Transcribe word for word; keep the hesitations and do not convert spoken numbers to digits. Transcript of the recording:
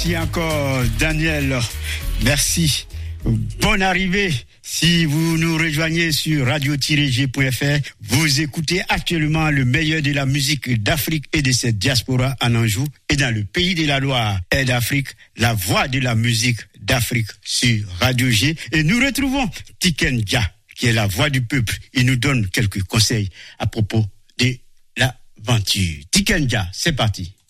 Merci encore, Daniel. Merci. Bonne arrivée. Si vous nous rejoignez sur radio tiret g point f r, vous écoutez actuellement le meilleur de la musique d'Afrique et de cette diaspora en Anjou et dans le pays de la Loire. Air d'Afrique, la voix de la musique d'Afrique sur Radio G. Et nous retrouvons Tiken Jah, qui est la voix du peuple. Il nous donne quelques conseils à propos de l'aventure. Tiken Jah, c'est parti.